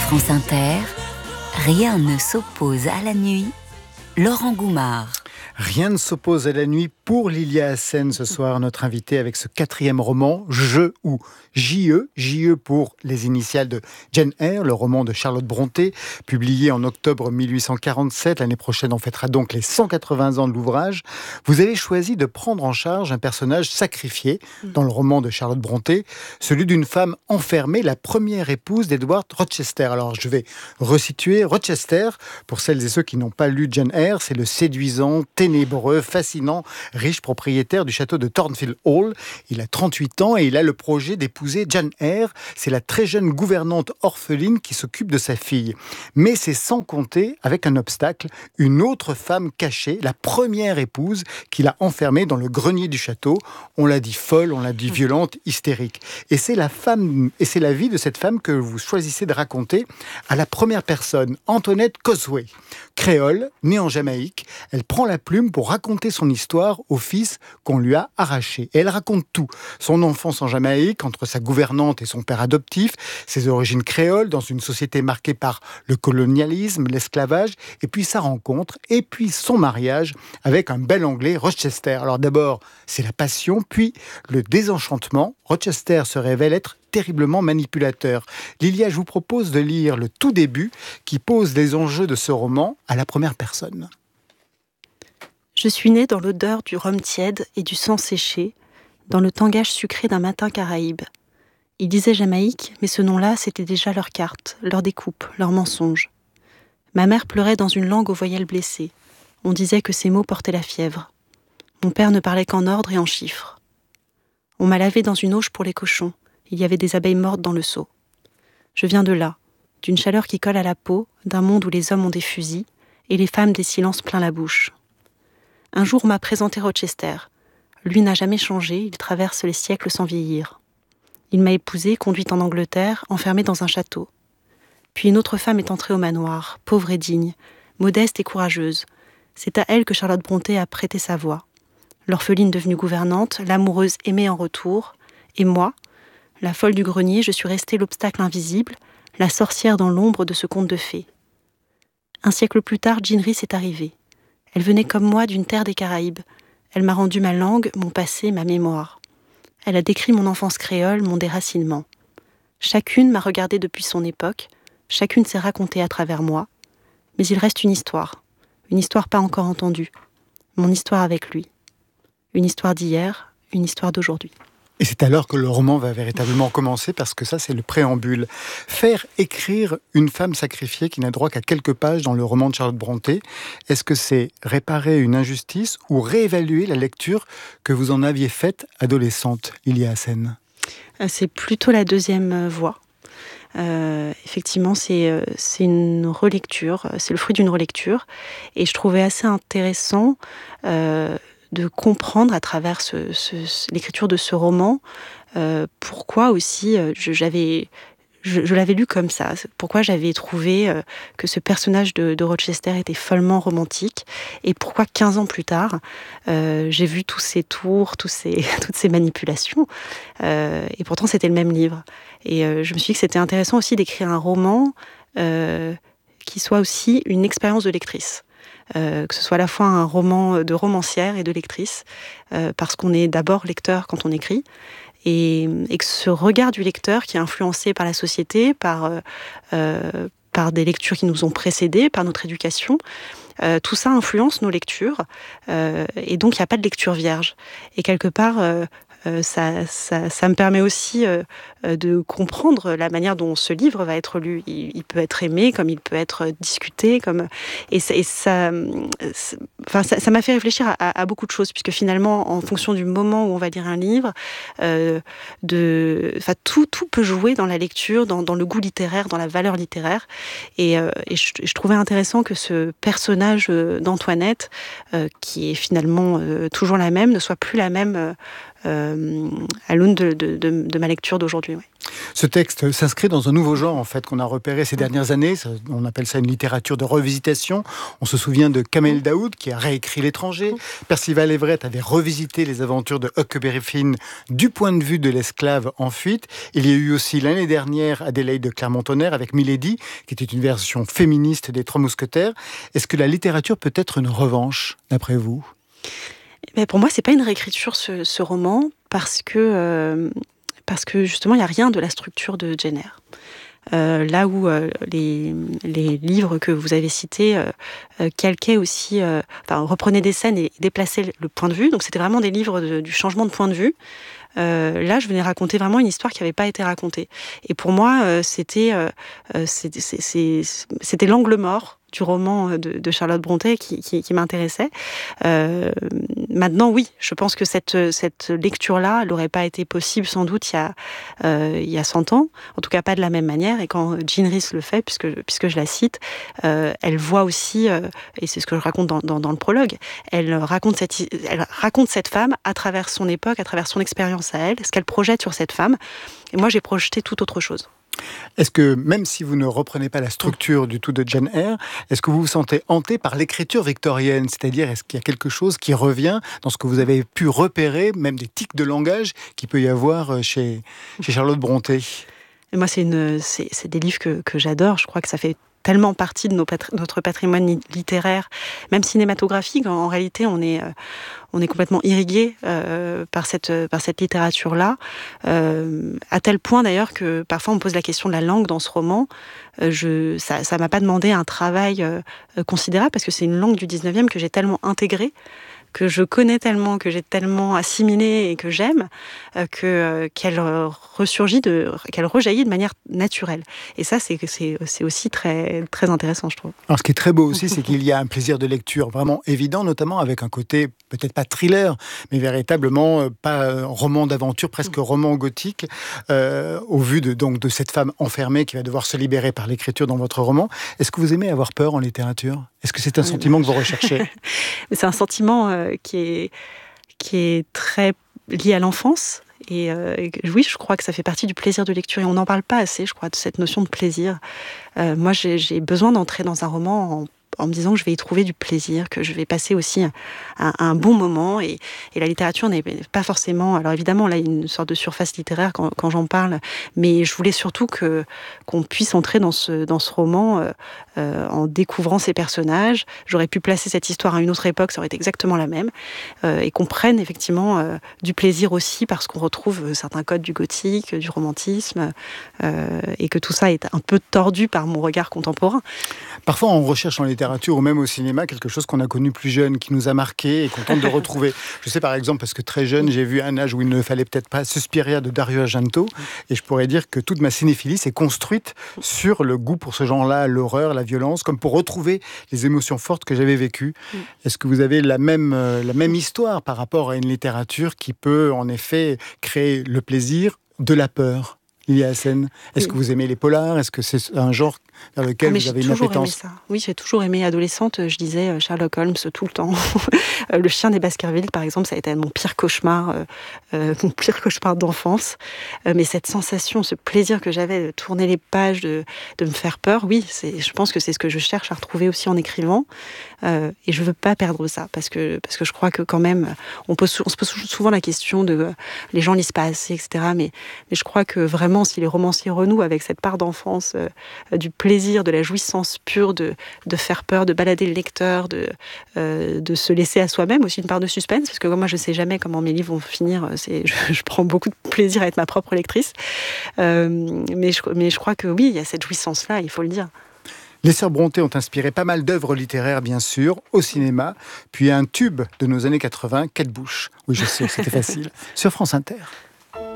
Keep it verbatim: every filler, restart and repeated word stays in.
France Inter, rien ne s'oppose à la nuit. Laurent Goumard. Rien ne s'oppose à la nuit pour Lilia Hassen ce soir, notre invitée avec ce quatrième roman, Je ou J E, J E pour les initiales de Jane Eyre, le roman de Charlotte Brontë, publié en octobre mille huit cent quarante-sept. L'année prochaine, on fêtera donc les cent quatre-vingts ans de l'ouvrage. Vous avez choisi de prendre en charge un personnage sacrifié dans le roman de Charlotte Brontë, celui d'une femme enfermée, la première épouse d'Edward Rochester. Alors, je vais resituer. Rochester, pour celles et ceux qui n'ont pas lu Jane Eyre, c'est le séduisant, ténébreux, fascinant, riche propriétaire du château de Thornfield Hall. Il a trente-huit ans et il a le projet d'épouser Jane Eyre. C'est la très jeune gouvernante orpheline qui s'occupe de sa fille. Mais c'est sans compter, avec un obstacle, une autre femme cachée, la première épouse qu'il a enfermée dans le grenier du château. On l'a dit folle, on l'a dit violente, hystérique. Et c'est la femme, et c'est la vie de cette femme que vous choisissez de raconter à la première personne, Antoinette Cosway. Créole, née en Jamaïque, elle prend la plume pour raconter son histoire au fils qu'on lui a arraché. Et elle raconte tout. Son enfance en Jamaïque, entre sa gouvernante et son père adoptif, ses origines créoles dans une société marquée par le colonialisme, l'esclavage, et puis sa rencontre, et puis son mariage avec un bel Anglais, Rochester. Alors d'abord, c'est la passion, puis le désenchantement. Rochester se révèle être terriblement manipulateur. Lilia, je vous propose de lire le tout début qui pose les enjeux de ce roman à la première personne. Je suis née dans l'odeur du rhum tiède et du sang séché, dans le tangage sucré d'un matin caraïbe. Ils disaient Jamaïque, mais ce nom-là, c'était déjà leur carte, leur découpe, leur mensonge. Ma mère pleurait dans une langue aux voyelles blessées. On disait que ces mots portaient la fièvre. Mon père ne parlait qu'en ordre et en chiffres. On m'a lavé dans une auge pour les cochons. Il y avait des abeilles mortes dans le seau. Je viens de là, d'une chaleur qui colle à la peau, d'un monde où les hommes ont des fusils et les femmes des silences plein la bouche. Un jour, on m'a présenté Rochester. Lui n'a jamais changé, il traverse les siècles sans vieillir. Il m'a épousée, conduite en Angleterre, enfermée dans un château. Puis une autre femme est entrée au manoir, pauvre et digne, modeste et courageuse. C'est à elle que Charlotte Brontë a prêté sa voix. L'orpheline devenue gouvernante, l'amoureuse aimée en retour, et moi, la folle du grenier, je suis restée l'obstacle invisible, la sorcière dans l'ombre de ce conte de fées. Un siècle plus tard, Jean Rhys est arrivée. Elle venait comme moi d'une terre des Caraïbes. Elle m'a rendu ma langue, mon passé, ma mémoire. Elle a décrit mon enfance créole, mon déracinement. Chacune m'a regardée depuis son époque, chacune s'est racontée à travers moi. Mais il reste une histoire, une histoire pas encore entendue. Mon histoire avec lui. Une histoire d'hier, une histoire d'aujourd'hui. Et c'est alors que le roman va véritablement commencer, parce que ça, c'est le préambule. Faire écrire une femme sacrifiée qui n'a droit qu'à quelques pages dans le roman de Charlotte Brontë, est-ce que c'est réparer une injustice ou réévaluer la lecture que vous en aviez faite adolescente, Lilia Hassen ? C'est plutôt la deuxième voie. Euh, effectivement, c'est, euh, c'est une relecture, c'est le fruit d'une relecture. Et je trouvais assez intéressant... Euh, de comprendre à travers ce, ce, l'écriture de ce roman euh, pourquoi aussi euh, je, j'avais, je, je l'avais lu comme ça, pourquoi j'avais trouvé euh, que ce personnage de, de Rochester était follement romantique et pourquoi quinze ans plus tard euh, j'ai vu tous ces tours, tous ces, toutes ces manipulations euh, et pourtant c'était le même livre. Et euh, je me suis dit que c'était intéressant aussi d'écrire un roman euh, qui soit aussi une expérience de lectrice. Euh, que ce soit à la fois un roman de romancière et de lectrice, euh, parce qu'on est d'abord lecteur quand on écrit, et, et que ce regard du lecteur qui est influencé par la société, par, euh, par des lectures qui nous ont précédés, par notre éducation, euh, tout ça influence nos lectures, euh, et donc il n'y a pas de lecture vierge. Et quelque part, euh, Euh, ça, ça, ça me permet aussi euh, de comprendre la manière dont ce livre va être lu. Il, il peut être aimé, comme il peut être discuté, comme et, ça, et ça, enfin, ça, ça m'a fait réfléchir à, à beaucoup de choses, puisque finalement, en fonction du moment où on va lire un livre, euh, de, enfin, tout, tout peut jouer dans la lecture, dans, dans le goût littéraire, dans la valeur littéraire. Et, euh, et je, je trouvais intéressant que ce personnage d'Antoinette, euh, qui est finalement euh, toujours la même, ne soit plus la même. Euh, Euh, à l'aune de, de, de, de ma lecture d'aujourd'hui. Ouais. Ce texte s'inscrit dans un nouveau genre en fait qu'on a repéré ces dernières années. On appelle ça une littérature de revisitation. On se souvient de Kamel Daoud qui a réécrit L'étranger. Percival Everett avait revisité les aventures de Huckleberry Finn du point de vue de l'esclave en fuite. Il y a eu aussi l'année dernière Adélaïde de Clermont-Tonnerre avec Milady, qui était une version féministe des Trois Mousquetaires. Est-ce que la littérature peut être une revanche, d'après vous ? Mais pour moi, c'est pas une réécriture ce, ce roman parce que euh, parce que justement, il y a rien de la structure de Jane Eyre. Euh, là où euh, les, les livres que vous avez cités euh, euh, calquaient aussi, euh, enfin reprenaient des scènes et déplaçaient le point de vue. Donc c'était vraiment des livres de, du changement de point de vue. Euh, là, je venais raconter vraiment une histoire qui n'avait pas été racontée. Et pour moi, euh, c'était, euh, c'était, c'est, c'est, c'était l'angle mort du roman de, de Charlotte Brontë qui, qui, qui m'intéressait. Euh, maintenant, oui, je pense que cette, cette lecture-là, elle n'aurait pas été possible sans doute il y a, euh, il y a cent ans, en tout cas pas de la même manière. Et quand Jean Rhys le fait, puisque, puisque je la cite, euh, elle voit aussi, euh, et c'est ce que je raconte dans, dans, dans le prologue, elle raconte, cette, elle raconte cette femme à travers son époque, à travers son expérience à elle, ce qu'elle projette sur cette femme. Et moi, j'ai projeté tout autre chose. Est-ce que, même si vous ne reprenez pas la structure du tout de Jane Eyre, est-ce que vous vous sentez hanté par l'écriture victorienne ? C'est-à-dire, est-ce qu'il y a quelque chose qui revient dans ce que vous avez pu repérer, même des tics de langage qu'il peut y avoir chez, chez Charlotte Brontë ? Et moi, c'est, une, c'est, c'est des livres que, que j'adore. Je crois que ça fait tellement partie de nos patri- notre patrimoine littéraire, même cinématographique. En, en réalité, on est, euh, on est complètement irrigué euh, par cette, par cette littérature-là, euh, à tel point d'ailleurs que parfois on me pose la question de la langue dans ce roman. Euh, je, ça ne m'a pas demandé un travail euh, considérable, parce que c'est une langue du dix-neuvième que j'ai tellement intégrée, que je connais tellement, que j'ai tellement assimilé et que j'aime, euh, que, euh, qu'elle ressurgit, de, qu'elle rejaillit de manière naturelle. Et ça, c'est, c'est, c'est aussi très, très intéressant, je trouve. Alors, ce qui est très beau aussi, c'est qu'il y a un plaisir de lecture vraiment évident, notamment avec un côté peut-être pas thriller, mais véritablement euh, pas euh, roman d'aventure, presque roman gothique, euh, au vu de, donc, de cette femme enfermée qui va devoir se libérer par l'écriture dans votre roman. Est-ce que vous aimez avoir peur en littérature ? Est-ce que c'est un sentiment que vous recherchez ? C'est un sentiment euh, qui est, qui est très lié à l'enfance. Et euh, oui, je crois que ça fait partie du plaisir de lecture. Et on n'en parle pas assez, je crois, de cette notion de plaisir. Euh, moi, j'ai, j'ai besoin d'entrer dans un roman en en me disant que je vais y trouver du plaisir, que je vais passer aussi un, un, un bon moment. Et, et la littérature n'est pas forcément... Alors évidemment, là, il y a une sorte de surface littéraire quand, quand j'en parle, mais je voulais surtout que, qu'on puisse entrer dans ce, dans ce roman euh, euh, en découvrant ces personnages. J'aurais pu placer cette histoire à une autre époque, ça aurait été exactement la même, euh, et qu'on prenne effectivement euh, du plaisir aussi, parce qu'on retrouve certains codes du gothique, du romantisme, euh, et que tout ça est un peu tordu par mon regard contemporain. Parfois, on recherche en littérature ou même au cinéma quelque chose qu'on a connu plus jeune, qui nous a marqué et qu'on tente de retrouver. Je sais par exemple, parce que très jeune, j'ai vu Un âge où il ne fallait peut-être pas, Suspiria de Dario Argento, et je pourrais dire que toute ma cinéphilie s'est construite sur le goût pour ce genre-là, l'horreur, la violence, comme pour retrouver les émotions fortes que j'avais vécues. Est-ce que vous avez la même, la même histoire par rapport à une littérature qui peut en effet créer le plaisir de la peur ? Lilia Hassen, est-ce que vous aimez les polars ? Est-ce que c'est un genre vers lequel ah, vous avez une appétence ? Ça. Oui, j'ai toujours aimé. Adolescente, je lisais Sherlock Holmes tout le temps. Le chien des Baskerville, par exemple, ça a été mon pire cauchemar, euh, mon pire cauchemar d'enfance. Euh, mais cette sensation, ce plaisir que j'avais de tourner les pages, de, de me faire peur, oui, c'est, je pense que c'est ce que je cherche à retrouver aussi en écrivant. Euh, et je veux pas perdre ça, parce que, parce que je crois que quand même, on, pose, on se pose souvent la question de euh, les gens lisent pas assez, et cetera. Mais, mais je crois que vraiment, si les romanciers renouent avec cette part d'enfance, euh, du plaisir, de la jouissance pure, de, de faire peur, de balader le lecteur, de, euh, de se laisser à soi-même, aussi une part de suspense, parce que moi je sais jamais comment mes livres vont finir, c'est, je, je prends beaucoup de plaisir à être ma propre lectrice, euh, mais, je, mais je crois que oui, il y a cette jouissance-là, il faut le dire. Les sœurs Brontë ont inspiré pas mal d'œuvres littéraires, bien sûr, au cinéma, puis un tube de nos années quatre-vingts, Kate Bush. Oui, je sais, c'était facile, sur France Inter.